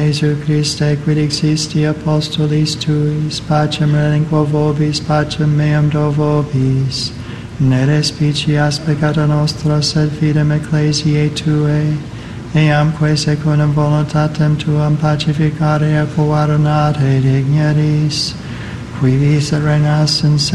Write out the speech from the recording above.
Jesu Christe, quid existi apostolis tuis, pacem relinquo vobis, pacem meam do vobis. Ne respicias peccata nostra, sed fidem ecclesiae Tuae, eamque secundum voluntatem Tuam pacificare et coadunate digneris, qui vis et renas in